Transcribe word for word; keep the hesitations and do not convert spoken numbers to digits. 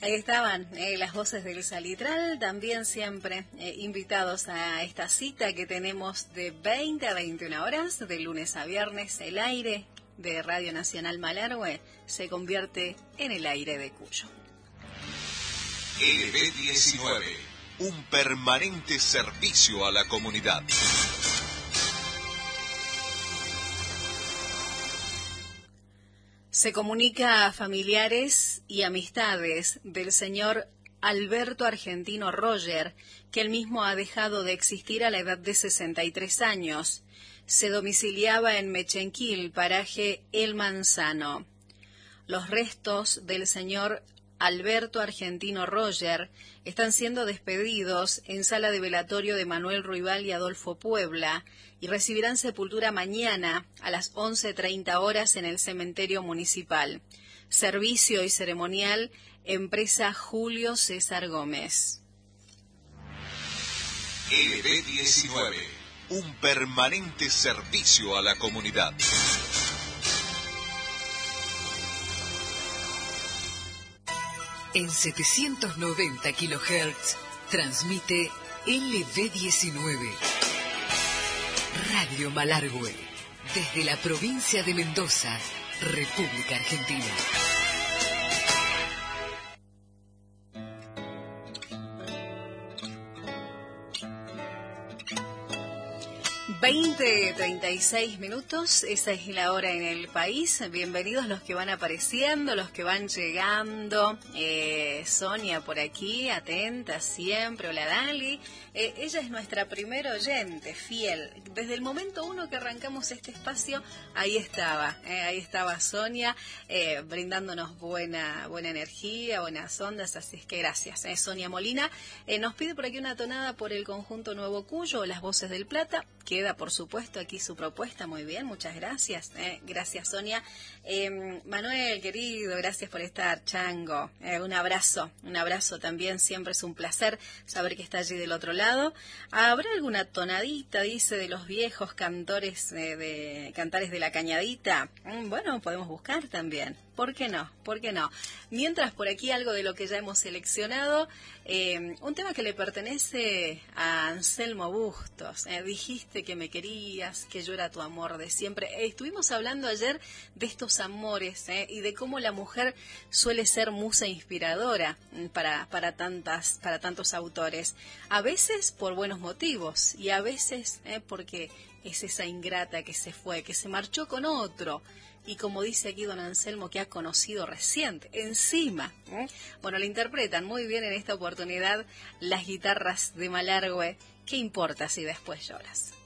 Ahí estaban eh, las voces del Salitral, también siempre eh, invitados a esta cita que tenemos de veinte a veintiuna horas, de lunes a viernes. El aire de Radio Nacional Malargüe se convierte en el aire de Cuyo. L B diecinueve, un permanente servicio a la comunidad. Se comunica a familiares y amistades del señor Alberto Argentino Roger, que él mismo ha dejado de existir a la edad de sesenta y tres años. Se domiciliaba en Mechenquil, paraje El Manzano. Los restos del señor Alberto Argentino Roger están siendo despedidos en sala de velatorio de Manuel Ruibal y Adolfo Puebla y recibirán sepultura mañana a las once treinta horas en el cementerio municipal. Servicio y ceremonial, empresa Julio César Gómez. L B diecinueve, un permanente servicio a la comunidad. En setecientos noventa kilohertz transmite L B diecinueve. Radio Malargüe, desde la provincia de Mendoza, República Argentina. veinte treinta y seis minutos, esa es la hora en el país. Bienvenidos los que van apareciendo, los que van llegando. Eh, Sonia por aquí, atenta siempre. Hola Dali. Eh, ella es nuestra primer oyente, fiel. Desde el momento uno que arrancamos este espacio, ahí estaba, eh, ahí estaba Sonia, eh, brindándonos buena buena energía, buenas ondas, así es que gracias. Eh, Sonia Molina eh, nos pide por aquí una tonada por el conjunto Nuevo Cuyo, Las Voces del Plata. Queda, por supuesto, aquí su propuesta. Muy bien, muchas gracias. Eh, gracias, Sonia. Eh, Manuel, querido, gracias por estar. Chango, eh, un abrazo. Un abrazo también. Siempre es un placer saber que está allí del otro lado. ¿Habrá alguna tonadita, dice, de los viejos cantores, eh, de cantares de la Cañadita? Mm, bueno, podemos buscar también. ¿Por qué no? ¿Por qué no? Mientras, por aquí algo de lo que ya hemos seleccionado, eh, un tema que le pertenece a Anselmo Bustos. Eh, dijiste que me querías, que yo era tu amor de siempre. Eh, estuvimos hablando ayer de estos amores eh, y de cómo la mujer suele ser musa inspiradora para, para, tantas, para tantos autores. A veces por buenos motivos y a veces eh, porque es esa ingrata que se fue, que se marchó con otro. Y como dice aquí don Anselmo, que ha conocido reciente, encima. ¿eh? Bueno, le interpretan muy bien en esta oportunidad las guitarras de Malargüe. ¿Qué importa si después lloras?